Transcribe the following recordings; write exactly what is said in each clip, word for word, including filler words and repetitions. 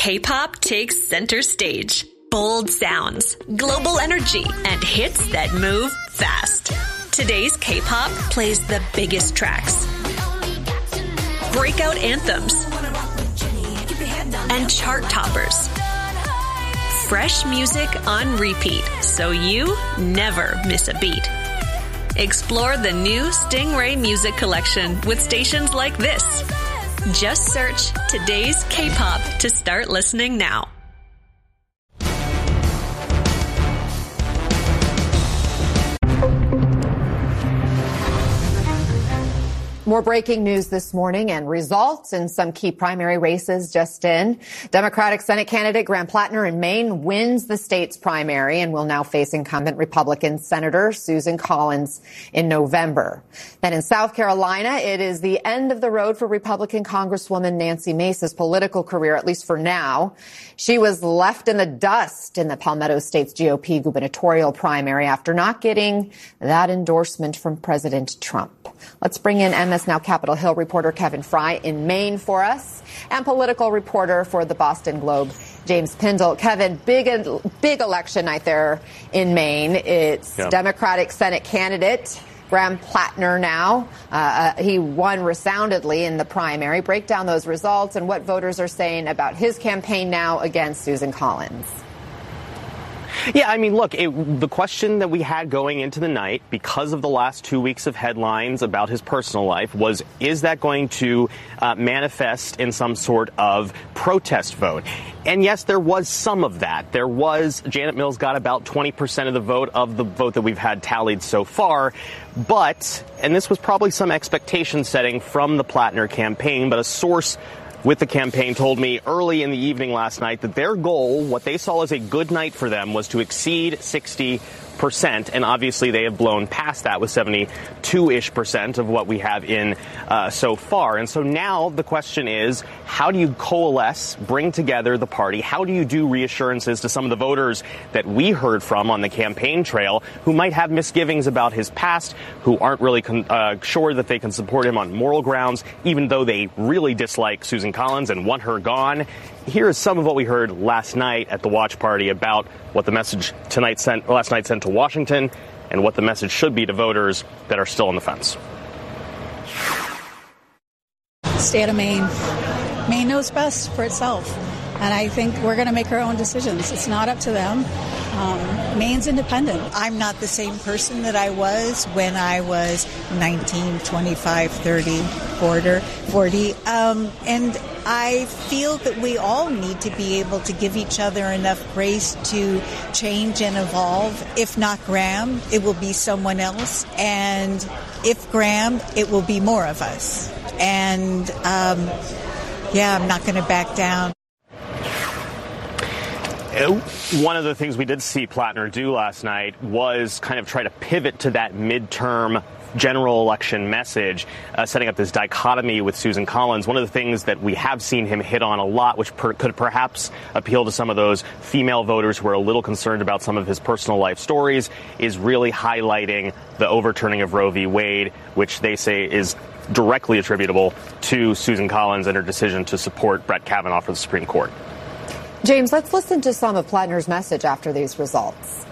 K-pop takes center stage. Bold sounds, global energy, and hits that move fast. Today's K-pop plays the biggest tracks, breakout anthems, and chart toppers. Fresh music on repeat, so you never miss a beat. Explore the new Stingray Music Collection with stations like this. Just search Today's K-pop to start listening now. More breaking news this morning and results in some key primary races just in. Democratic Senate candidate Graham Plattner in Maine wins the state's primary and will now face incumbent Republican Senator Susan Collins in November. Then in South Carolina, it is the end of the road for Republican Congresswoman Nancy Mace's political career, at least for now. She was left in the dust in the Palmetto State's G O P gubernatorial primary after not getting that endorsement from President Trump. Let's bring in M S Now Capitol Hill reporter Kevin Fry in Maine for us and political reporter for the Boston Globe, James Pindell. Kevin, big, big election night there in Maine. It's yeah. Democratic Senate candidate Graham Plattner now. Uh, he won resoundingly in the primary. Break down those results and what voters are saying about his campaign now against Susan Collins. Yeah, I mean, look, it, the question that we had going into the night, because of the last two weeks of headlines about his personal life, was, is that going to uh, manifest in some sort of protest vote? And yes, there was some of that. There was, Janet Mills got about twenty percent of the vote of the vote that we've had tallied so far. But, and this was probably some expectation setting from the Plattner campaign, but a source with the campaign told me early in the evening last night that their goal, what they saw as a good night for them, was to exceed sixty percent. And obviously they have blown past that with seventy-two-ish percent of what we have in uh, so far. And so now the question is, how do you coalesce, bring together the party? How do you do reassurances to some of the voters that we heard from on the campaign trail who might have misgivings about his past, who aren't really con- uh, sure that they can support him on moral grounds, even though they really dislike Susan Collins and want her gone? Here is some of what we heard last night at the watch party about what the message tonight sent, last night sent to Washington and what the message should be to voters that are still on the fence. State of Maine. Maine knows best for itself. And I think we're going to make our own decisions. It's not up to them. Um, Maine's independent. I'm not the same person that I was when I was nineteen, twenty-five, thirty, forty. Um, and I feel that we all need to be able to give each other enough grace to change and evolve. If not Graham, it will be someone else. And if Graham, it will be more of us. And, um, yeah, I'm not going to back down. One of the things we did see Plattner do last night was kind of try to pivot to that midterm general election message, uh, setting up this dichotomy with Susan Collins. One of the things that we have seen him hit on a lot, which per- could perhaps appeal to some of those female voters who are a little concerned about some of his personal life stories, is really highlighting the overturning of Roe v. Wade, which they say is directly attributable to Susan Collins and her decision to support Brett Kavanaugh for the Supreme Court. James, let's listen to some of Plattner's message after these results.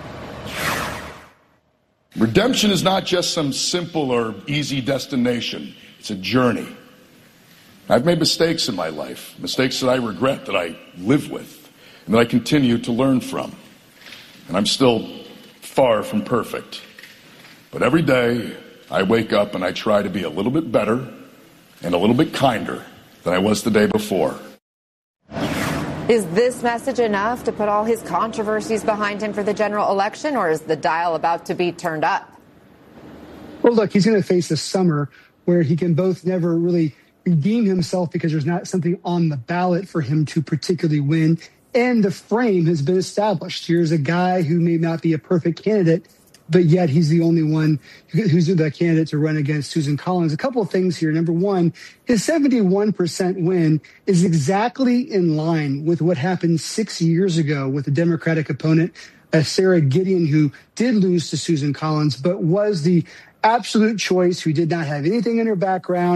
Redemption is not just some simple or easy destination. It's a journey. I've made mistakes in my life, mistakes that I regret, that I live with, and that I continue to learn from. And I'm still far from perfect. But every day I wake up and I try to be a little bit better and a little bit kinder than I was the day before. Is this message enough to put all his controversies behind him for the general election, or is the dial about to be turned up? Well, look, he's going to face a summer where he can both never really redeem himself because there's not something on the ballot for him to particularly win, and the frame has been established. Here's a guy who may not be a perfect candidate, but yet he's the only one who's the candidate to run against Susan Collins. A couple of things here. Number one, his seventy-one percent win is exactly in line with what happened six years ago with the Democratic opponent, uh, Sarah Gideon, who did lose to Susan Collins, but was the absolute choice, who did not have anything in her background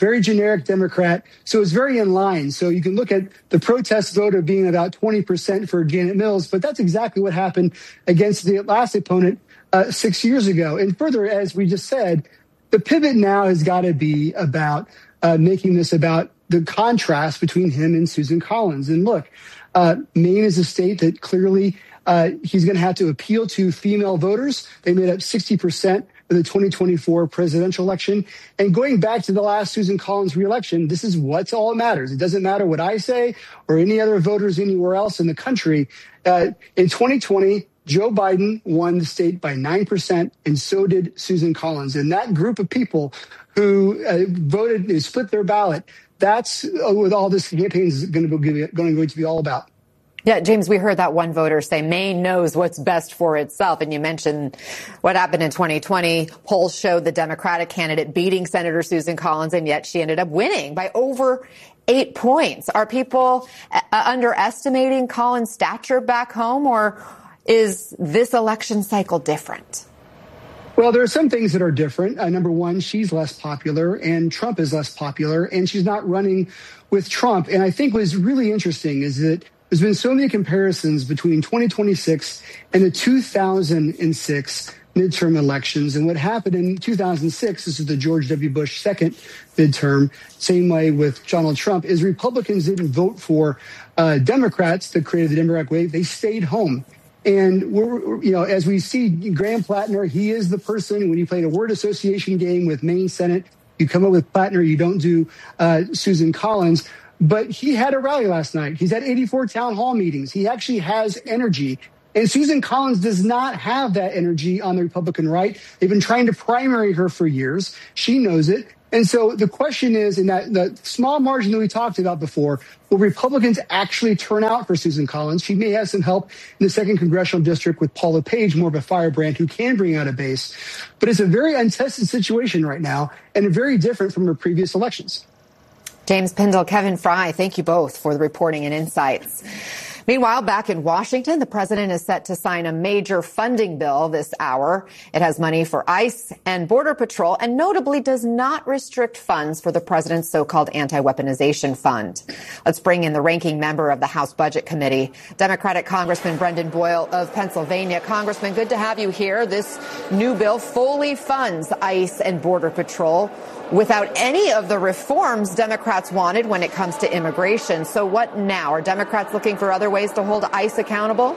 very generic Democrat. So it's very in line. So you can look at the protest vote being about twenty percent for Janet Mills, but that's exactly what happened against the last opponent uh, six years ago. And further, as we just said, the pivot now has got to be about uh, making this about the contrast between him and Susan Collins. And look, uh, Maine is a state that clearly uh, he's going to have to appeal to female voters. They made up sixty percent of the twenty twenty-four presidential election. And going back to the last Susan Collins reelection, this is what's all that matters. It doesn't matter what I say or any other voters anywhere else in the country. Uh, in twenty twenty, Joe Biden won the state by nine percent, and so did Susan Collins. And that group of people who uh, voted, who split their ballot, that's uh, what all this campaign is going to, be, going to be all about. Yeah, James, we heard that one voter say Maine knows what's best for itself. And you mentioned what happened in twenty twenty. Polls showed the Democratic candidate beating Senator Susan Collins, and yet she ended up winning by over eight points. Are people uh, underestimating Collins' stature back home, or is this election cycle different? Well, there are some things that are different. Uh, number one, she's less popular and Trump is less popular, and she's not running with Trump. And I think what's really interesting is that there's been so many comparisons between twenty twenty-six and the two thousand six midterm elections. And what happened in two thousand six, this is the George W. Bush second midterm, same way with Donald Trump, is Republicans didn't vote for uh, Democrats that created the Democratic wave. They stayed home. And, we're, you know, as we see Graham Plattner, he is the person, when you played a word association game with Maine Senate, you come up with Plattner, you don't do uh, Susan Collins. But he had a rally last night. He's had eighty-four town hall meetings. He actually has energy. And Susan Collins does not have that energy on the Republican right. They've been trying to primary her for years. She knows it. And so the question is, in that the small margin that we talked about before, will Republicans actually turn out for Susan Collins? She may have some help in the second congressional district with Paula Page, more of a firebrand who can bring out a base. But it's a very untested situation right now and very different from her previous elections. James Pindell, Kevin Fry, thank you both for the reporting and insights. Meanwhile, back in Washington, the president is set to sign a major funding bill this hour. It has money for ICE and Border Patrol, and notably does not restrict funds for the president's so-called anti-weaponization fund. Let's bring in the ranking member of the House Budget Committee, Democratic Congressman Brendan Boyle of Pennsylvania. Congressman, good to have you here. This new bill fully funds ICE and Border Patrol without any of the reforms Democrats wanted when it comes to immigration. So what now? Are Democrats looking for other ways to hold ICE accountable?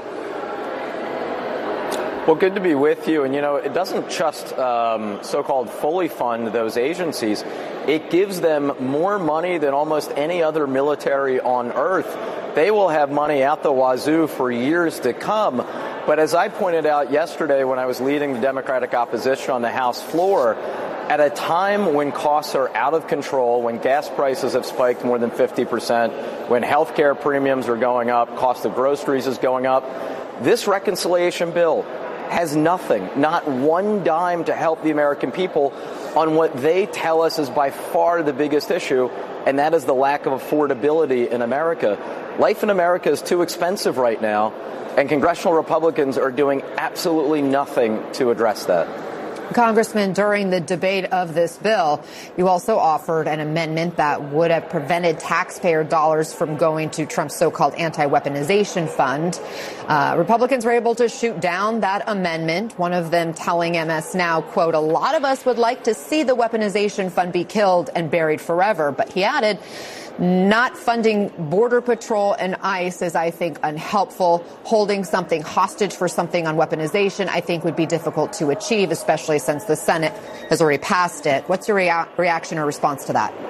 Well, good to be with you. And, you know, it doesn't just um, so-called fully fund those agencies. It gives them more money than almost any other military on earth. They will have money out the wazoo for years to come. But as I pointed out yesterday when I was leading the Democratic opposition on the House floor, at a time when costs are out of control, when gas prices have spiked more than fifty percent, when health care premiums are going up, cost of groceries is going up, this reconciliation bill has nothing, not one dime to help the American people on what they tell us is by far the biggest issue, and that is the lack of affordability in America. Life in America is too expensive right now, and congressional Republicans are doing absolutely nothing to address that. Congressman, during the debate of this bill, you also offered an amendment that would have prevented taxpayer dollars from going to Trump's so-called anti-weaponization fund. Uh, Republicans were able to shoot down that amendment, one of them telling M S Now, quote, "A lot of us would like to see the weaponization fund be killed and buried forever." But he added, not funding Border Patrol and ICE is, I think, unhelpful. Holding something hostage for something on weaponization, I think, would be difficult to achieve, especially since the Senate has already passed it. What's your rea- reaction or response to that?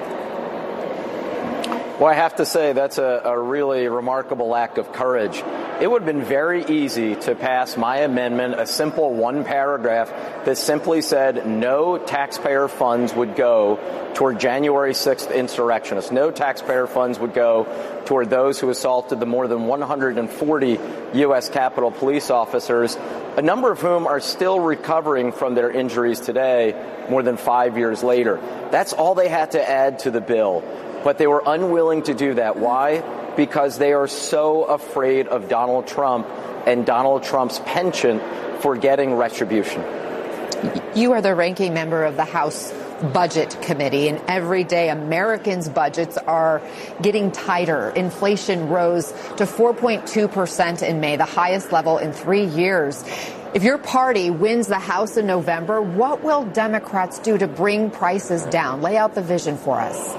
Well, I have to say that's a, a really remarkable act of courage. It would have been very easy to pass my amendment, a simple one paragraph that simply said no taxpayer funds would go toward January sixth insurrectionists. No taxpayer funds would go toward those who assaulted the more than one hundred forty U S Capitol police officers, a number of whom are still recovering from their injuries today, more than five years later. That's all they had to add to the bill. But they were unwilling to do that. Why? Because they are so afraid of Donald Trump and Donald Trump's penchant for getting retribution. You are the ranking member of the House Budget Committee, and every day Americans' budgets are getting tighter. Inflation rose to four point two percent in May, the highest level in three years. If your party wins the House in November, what will Democrats do to bring prices down? Lay out the vision for us.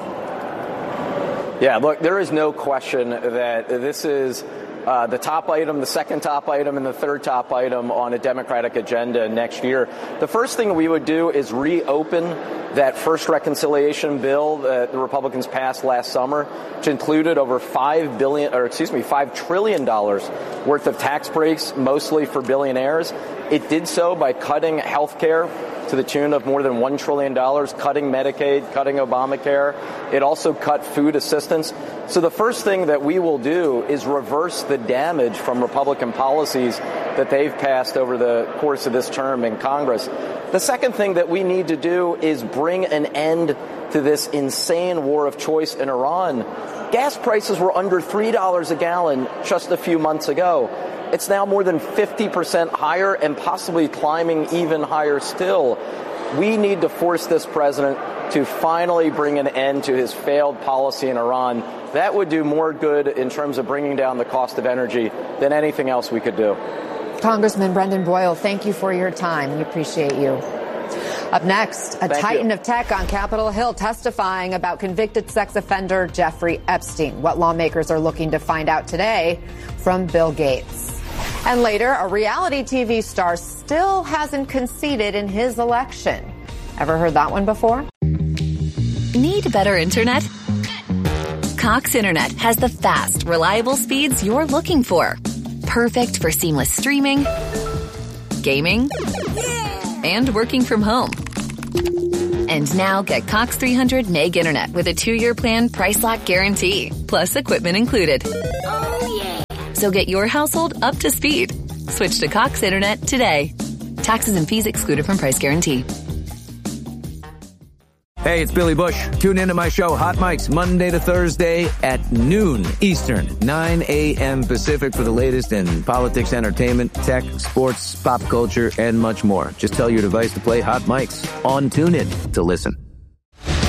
Yeah, look, there is no question that this is Uh, the top item, the second top item, and the third top item on a Democratic agenda next year. The first thing we would do is reopen that first reconciliation bill that the Republicans passed last summer, which included over five billion, or excuse me, five trillion dollars worth of tax breaks, mostly for billionaires. It did so by cutting health care to the tune of more than one trillion dollars, cutting Medicaid, cutting Obamacare. It also cut food assistance. So the first thing that we will do is reverse the damage from Republican policies that they've passed over the course of this term in Congress. The second thing that we need to do is bring an end to this insane war of choice in Iran. Gas prices were under three dollars a gallon just a few months ago. It's now more than fifty percent higher and possibly climbing even higher still. We need to force this president to finally bring an end to his failed policy in Iran. That would do more good in terms of bringing down the cost of energy than anything else we could do. Congressman Brendan Boyle, thank you for your time. We appreciate you. Up next, a Thank titan you. of tech on Capitol Hill testifying about convicted sex offender Jeffrey Epstein. What lawmakers are looking to find out today from Bill Gates. And later, a reality T V star still hasn't conceded in his election. Ever heard that one before? Need better internet? Cox Internet has the fast, reliable speeds you're looking for. Perfect for seamless streaming, gaming, and working from home. And now get Cox three hundred meg internet with a two-year plan price lock guarantee, plus equipment included. Oh, yeah. So get your household up to speed. Switch to Cox Internet today. Taxes and fees excluded from price guarantee. Hey, it's Billy Bush. Tune into my show, Hot Mics, Monday to Thursday at noon Eastern, nine a.m. Pacific for the latest in politics, entertainment, tech, sports, pop culture, and much more. Just tell your device to play Hot Mics on TuneIn to listen.